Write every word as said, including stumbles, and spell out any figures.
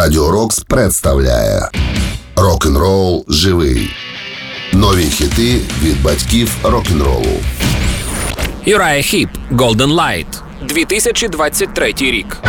Радіо Рокс представляє Рок-н-рол живий. Нові хіти від батьків рок-н-ролу. Uriah Heep, Golden Light, дві тисячі двадцять третій рік.